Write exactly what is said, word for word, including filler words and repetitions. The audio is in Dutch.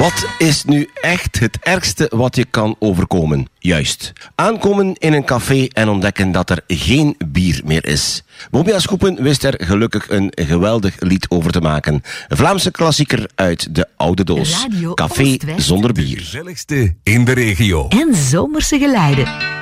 Wat is nu echt het ergste wat je kan overkomen? Juist. Aankomen in een café en ontdekken dat er geen bier meer is. Bobby Aschoepen wist er gelukkig een geweldig lied over te maken. Een Vlaamse klassieker uit de oude doos. Radio Café Oostwest. zonder bier. Gezelligste in de regio. En zomerse geluiden.